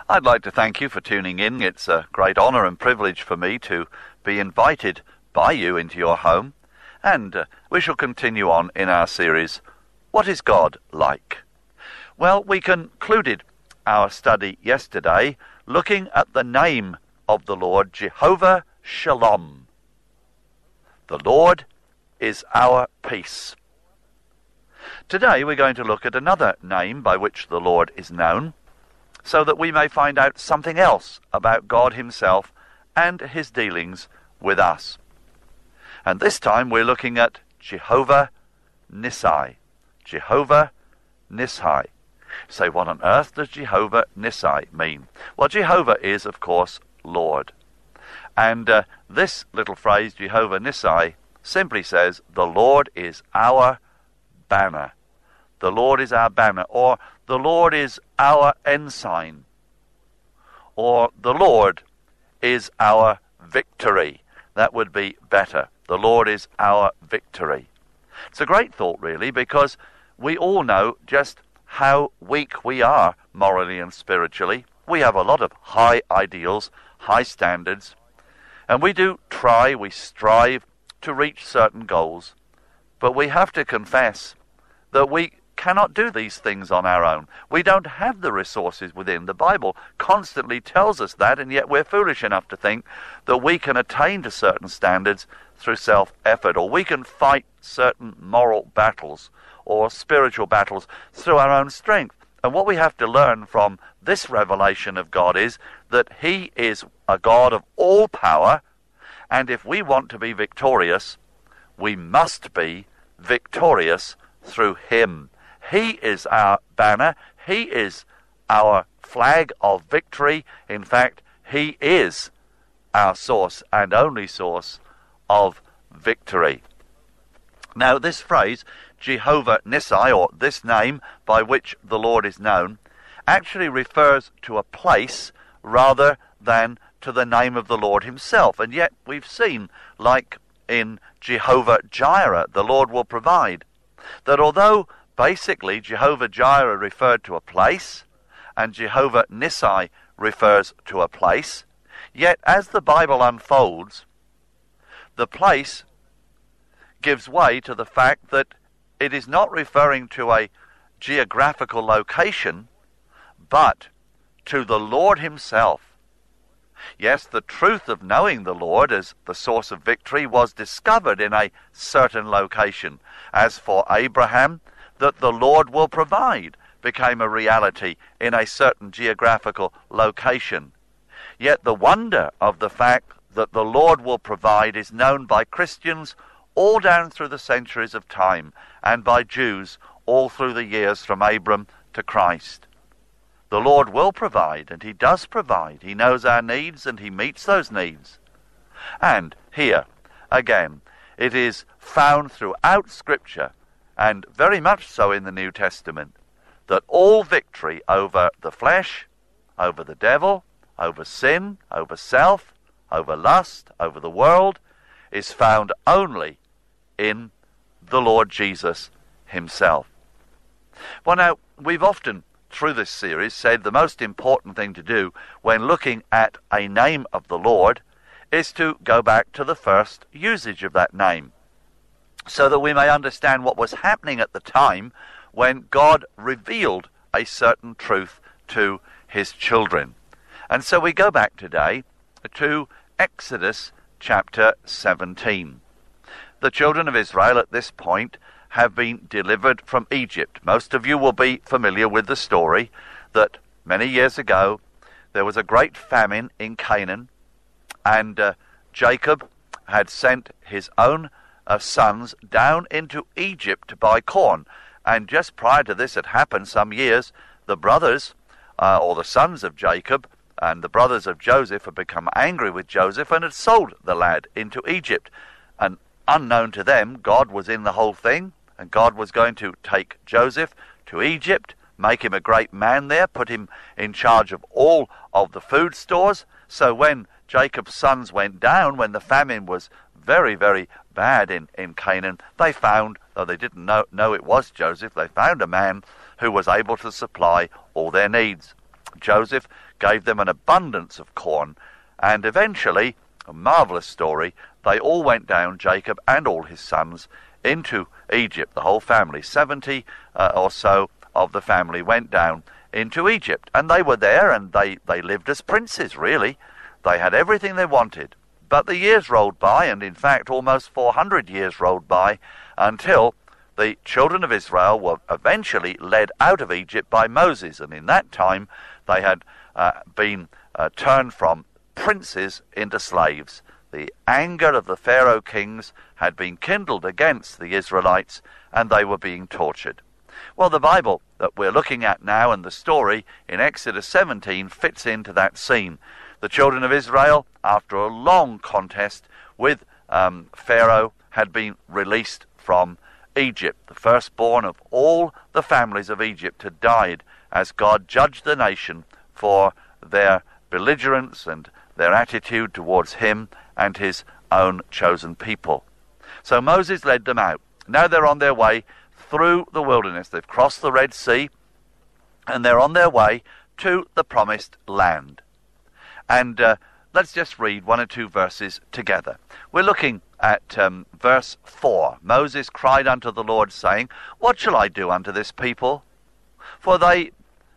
I'd like to thank you for tuning in. It's a great honour and privilege for me to be invited by you into your home. And we shall continue on in our series, What is God Like? Well, we concluded our study yesterday looking at the name of the Lord, Jehovah Shalom. The Lord is our peace. Today we're going to look at another name by which the Lord is known, so that we may find out something else about God himself and his dealings with us. And this time we're looking at Jehovah Nissi. Jehovah Nissi. Say, what on earth does Jehovah Nissi mean? Well, Jehovah is, of course, Lord. And this little phrase, Jehovah Nissi, simply says, the Lord is our banner. The Lord is our banner, or the Lord is our ensign, or the Lord is our victory. That would be better. The Lord is our victory. It's a great thought, really, because we all know just how weak we are morally and spiritually. We have a lot of high ideals, high standards, and we strive to reach certain goals. But we have to confess that we cannot do these things on our own. We don't have the resources within. The Bible constantly tells us that, and yet we're foolish enough to think that we can attain to certain standards through self-effort, or we can fight certain moral battles or spiritual battles through our own strength. And what we have to learn from this revelation of God is that he is a God of all power, and if we want to be victorious, we must be victorious through him. He is our banner. He is our flag of victory. In fact, he is our source and only source of victory. Now, this phrase, Jehovah Nissi, or this name by which the Lord is known, actually refers to a place rather than to the name of the Lord himself. And yet we've seen, like in Jehovah Jireh, the Lord will provide, that although basically Jehovah Jireh referred to a place and Jehovah Nissi refers to a place, yet as the Bible unfolds, the place gives way to the fact that it is not referring to a geographical location, but to the Lord himself. Yes, the truth of knowing the Lord as the source of victory was discovered in a certain location. As for Abraham, that the Lord will provide became a reality in a certain geographical location. Yet the wonder of the fact that the Lord will provide is known by Christians all down through the centuries of time, and by Jews all through the years from Abram to Christ. The Lord will provide, and he does provide. He knows our needs, and he meets those needs. And here, again, it is found throughout Scripture, and very much so in the New Testament, that all victory over the flesh, over the devil, over sin, over self, over lust, over the world, is found only in the Lord Jesus himself. Well, now, we've often, through this series, said the most important thing to do when looking at a name of the Lord is to go back to the first usage of that name, so that we may understand what was happening at the time when God revealed a certain truth to his children. And so we go back today to Exodus chapter 17. The children of Israel at this point have been delivered from Egypt. Most of you will be familiar with the story that many years ago there was a great famine in Canaan, and Jacob had sent his own sons down into Egypt to buy corn. And just prior to this had happened some years, the brothers, or the sons of Jacob, and the brothers of Joseph had become angry with Joseph and had sold the lad into Egypt. And unknown to them, God was in the whole thing, and God was going to take Joseph to Egypt, make him a great man there, put him in charge of all of the food stores. So when Jacob's sons went down, when the famine was very, very bad in Canaan, they found, though they didn't know it was Joseph, they found a man who was able to supply all their needs. Joseph gave them an abundance of corn, and eventually, a marvelous story, they all went down, Jacob and all his sons, into Egypt. The whole family, 70 or so of the family, went down into Egypt. And they were there, and they lived as princes, really. They had everything they wanted. But the years rolled by, and in fact almost 400 years rolled by, until the children of Israel were eventually led out of Egypt by Moses. And in that time they had been turned from princes into slaves. The anger of the Pharaoh kings had been kindled against the Israelites, and they were being tortured. Well, the Bible that we're looking at now, and the story in Exodus 17, fits into that scene. The children of Israel, after a long contest with Pharaoh, had been released from Egypt. The firstborn of all the families of Egypt had died as God judged the nation for their belligerence and their attitude towards him and his own chosen people. So Moses led them out. Now they're on their way through the wilderness. They've crossed the Red Sea, and they're on their way to the promised land. And let's just read one or two verses together. We're looking at verse 4. Moses cried unto the Lord, saying, What shall I do unto this people? For they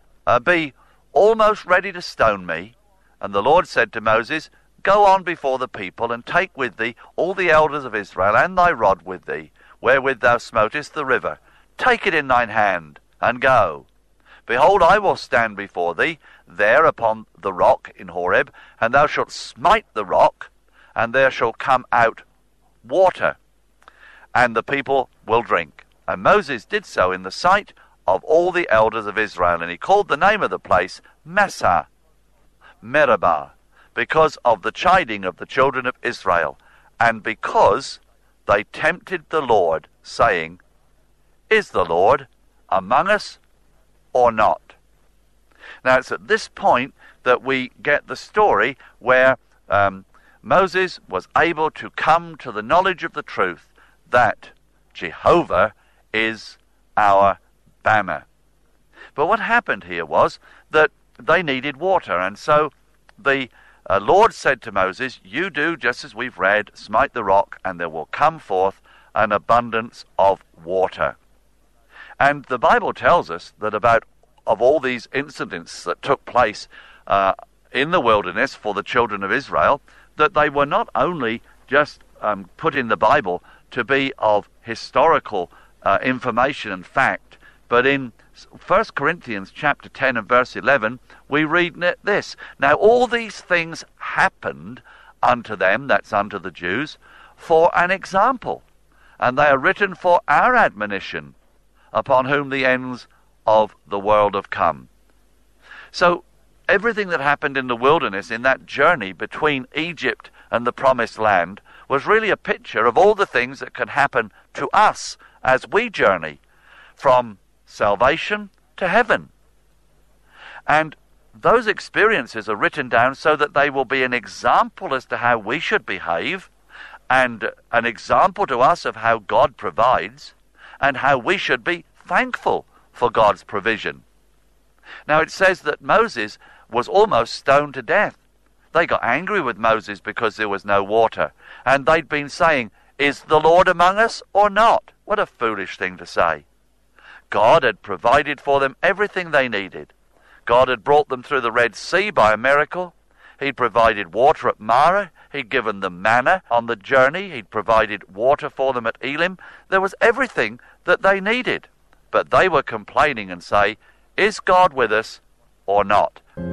be almost ready to stone me. And the Lord said to Moses, Go on before the people, and take with thee all the elders of Israel, and thy rod with thee, wherewith thou smotest the river. Take it in thine hand, and go. Behold, I will stand before thee there upon the rock in Horeb, and thou shalt smite the rock, and there shall come out water, and the people will drink. And Moses did so in the sight of all the elders of Israel, and he called the name of the place Massah, Meribah, because of the chiding of the children of Israel, and because they tempted the Lord, saying, Is the Lord among us or not? Now it's at this point that we get the story where Moses was able to come to the knowledge of the truth that Jehovah is our banner. But what happened here was that they needed water, and so the Lord said to Moses, You do just as we've read, smite the rock, and there will come forth an abundance of water. And the Bible tells us that of all these incidents that took place in the wilderness for the children of Israel, that they were not only just put in the Bible to be of historical information and fact, but in 1 Corinthians chapter 10 and verse 11, we read this, Now all these things happened unto them, that's unto the Jews, for an example, and they are written for our admonition, upon whom the ends of the world have come. So everything that happened in the wilderness, in that journey between Egypt and the promised land, was really a picture of all the things that can happen to us as we journey from salvation to heaven. And those experiences are written down so that they will be an example as to how we should behave, and an example to us of how God provides, and how we should be thankful for God's provision. Now it says that Moses was almost stoned to death. They got angry with Moses because there was no water, and they'd been saying, Is the Lord among us or not? What a foolish thing to say. God had provided for them everything they needed. God had brought them through the Red Sea by a miracle. He'd provided water at Marah. He'd given them manna on the journey. He'd provided water for them at Elim. There was everything that they needed. But they were complaining and say, Is God with us or not?